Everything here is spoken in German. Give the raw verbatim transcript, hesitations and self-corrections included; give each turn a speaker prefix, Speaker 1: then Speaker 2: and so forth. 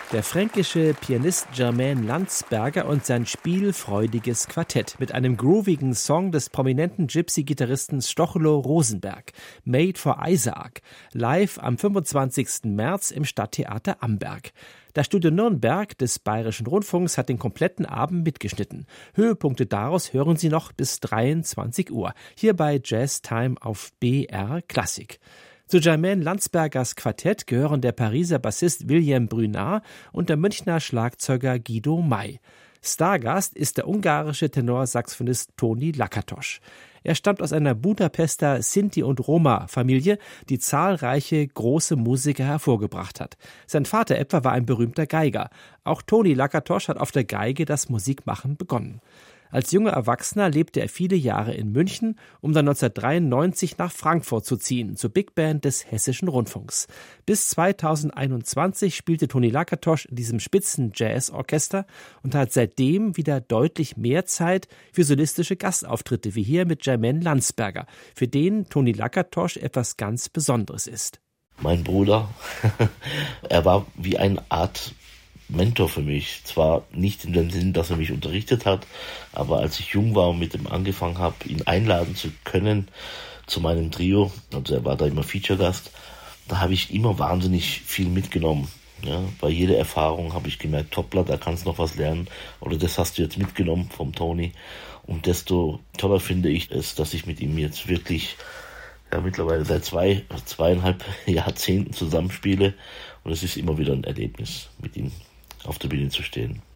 Speaker 1: Der fränkische Pianist Jermaine Landsberger und sein spielfreudiges Quartett mit einem groovigen Song des prominenten Gypsy-Gitarristen Stochelo Rosenberg, Made for Isaac, live am fünfundzwanzigsten März im Stadttheater Amberg. Das Studio Nürnberg des Bayerischen Rundfunks hat den kompletten Abend mitgeschnitten. Höhepunkte daraus hören Sie noch bis dreiundzwanzig Uhr, hier bei Jazz Time auf B R Klassik. Zu Jermaine Landsbergers Quartett gehören der Pariser Bassist William Brunard und der Münchner Schlagzeuger Guido May. Stargast ist der ungarische Tenorsaxophonist Toni Lakatos. Er stammt aus einer Budapester Sinti- und Roma-Familie, die zahlreiche große Musiker hervorgebracht hat. Sein Vater etwa war ein berühmter Geiger. Auch Toni Lakatos hat auf der Geige das Musikmachen begonnen. Als junger Erwachsener lebte er viele Jahre in München, um dann neunzehnhundertdreiundneunzig nach Frankfurt zu ziehen, zur Big Band des Hessischen Rundfunks. Bis zweitausendeinundzwanzig spielte Toni Lakatos in diesem Spitzen-Jazz-Orchester und hat seitdem wieder deutlich mehr Zeit für solistische Gastauftritte, wie hier mit Jermaine Landsberger, für den Toni Lakatos etwas ganz Besonderes ist.
Speaker 2: Mein Bruder, er war wie eine Art Mentor für mich. Zwar nicht in dem Sinn, dass er mich unterrichtet hat, aber als ich jung war und mit ihm angefangen habe, ihn einladen zu können zu meinem Trio, also er war da immer Feature-Gast, da habe ich immer wahnsinnig viel mitgenommen. Ja, bei jeder Erfahrung habe ich gemerkt, Toppler, da kannst du noch was lernen, oder das hast du jetzt mitgenommen vom Toni. Und desto toller finde ich es, dass ich mit ihm jetzt wirklich ja, mittlerweile seit zwei, zweieinhalb Jahrzehnten zusammenspiele, und es ist immer wieder ein Erlebnis, mit ihm auf der Bühne zu stehen.